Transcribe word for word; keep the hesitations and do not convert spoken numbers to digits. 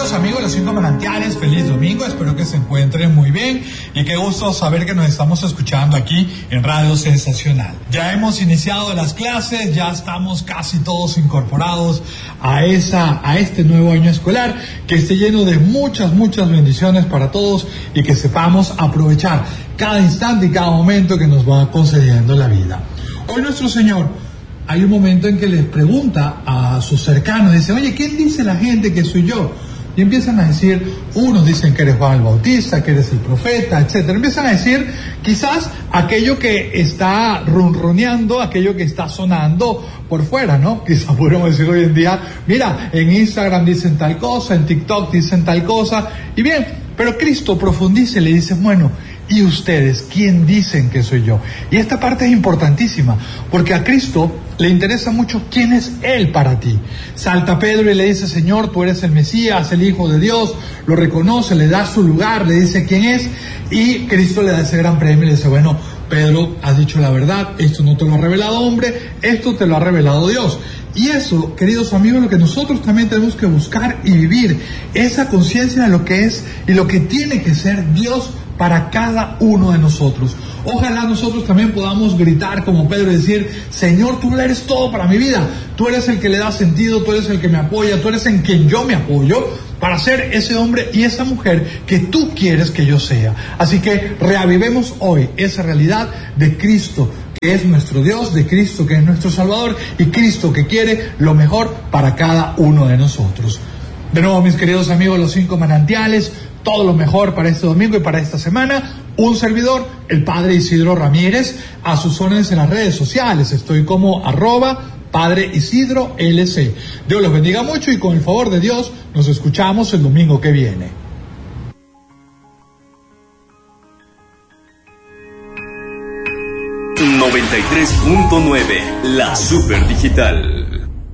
queridos amigos de los cinco manantiales, feliz domingo, espero que se encuentren muy bien y qué gusto saber que nos estamos escuchando aquí en Radio Sensacional. Ya hemos iniciado las clases, ya estamos casi todos incorporados a esa, a este nuevo año escolar, que esté lleno de muchas, muchas bendiciones para todos y que sepamos aprovechar cada instante y cada momento que nos va concediendo la vida. Hoy nuestro Señor, hay un momento en que les pregunta a sus cercanos, dice, oye, ¿quién dice la gente que soy yo? Y empiezan a decir, unos dicen que eres Juan el Bautista, que eres el profeta, etcétera. Empiezan a decir quizás aquello que está ronroneando, aquello que está sonando por fuera, ¿no? Quizás podríamos decir hoy en día, mira, en Instagram dicen tal cosa, en TikTok dicen tal cosa, y bien, pero Cristo profundiza y le dice, bueno, ¿y ustedes quién dicen que soy yo? Y esta parte es importantísima, porque a Cristo le interesa mucho quién es Él para ti. Salta Pedro y le dice, Señor, tú eres el Mesías, el Hijo de Dios, lo reconoce, le da su lugar, le dice quién es, y Cristo le da ese gran premio y le dice, bueno, Pedro, has dicho la verdad, esto no te lo ha revelado hombre, esto te lo ha revelado Dios. Y eso, queridos amigos, es lo que nosotros también tenemos que buscar y vivir, esa conciencia de lo que es y lo que tiene que ser Dios para cada uno de nosotros. Ojalá nosotros también podamos gritar como Pedro y decir, Señor, tú eres todo para mi vida, tú eres el que le da sentido, tú eres el que me apoya, tú eres en quien yo me apoyo para ser ese hombre y esa mujer que tú quieres que yo sea. Así que reavivemos hoy esa realidad de Cristo, que es nuestro Dios, de Cristo, que es nuestro Salvador, y Cristo que quiere lo mejor para cada uno de nosotros. De nuevo, mis queridos amigos, los cinco manantiales, todo lo mejor para este domingo y para esta semana. Un servidor, el Padre Isidro Ramírez, a sus órdenes en las redes sociales. Estoy como arroba Padre Isidro L C. Dios los bendiga mucho y con el favor de Dios nos escuchamos el domingo que viene. noventa y tres punto nueve, la Super Digital.